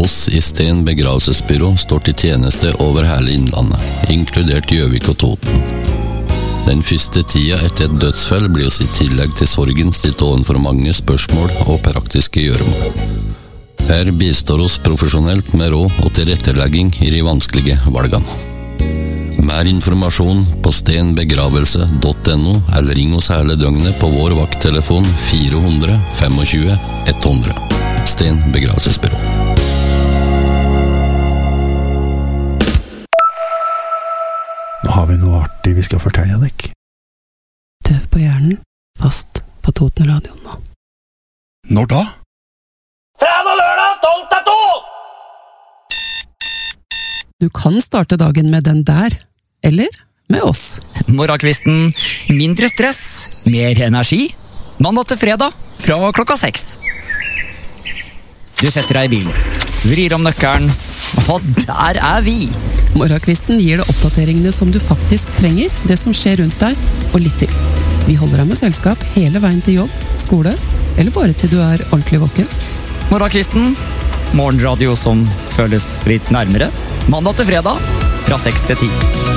Oss i Sten begravelsesbyrå står til tjeneste over hele innlandet, inkludert Gjøvik og Toten. Den første tida etter et dødsfall blir oss i tillegg til sorgen stilt ovenfor mange spørsmål og praktiske gjøremål. Her bistår oss profesjonelt med råd og tilrettelegging i de vanskelige valgene. Mer informasjon på stenbegravelse.no eller ring oss hele døgnet på vår vakttelefon 400 25 100. Sten begravelsesbyrå. Nå har vi noe artig vi skal fortelle deg. Tøv på hjernen, fast på Totenradioen nå. Når da? Fredag og lørdag, 12 til 2! Du kan starte dagen med den der, eller med oss. Morgenkvisten, mindre stress, mer energi. Mandag til fredag, fra klokka 6. Du setter deg i bilen, vrir om nøkkelen, og der er vi! Morgenkvisten gir deg oppdateringene som du faktisk trenger, det som skjer rundt deg, og litt til. Vi holder deg med selskap hele veien til jobb, skole, eller bare til du er ordentlig våken. Morgenkvisten, morgenradio som føles litt nærmere. Mandag til fredag, fra 6 til 10.